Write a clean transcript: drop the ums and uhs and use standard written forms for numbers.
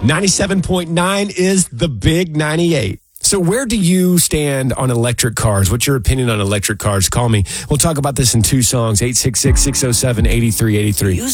97.9 is the big 98. So where do you stand on electric cars? What's your opinion on electric cars? Call me. We'll talk about this in two songs, 866-607-8383.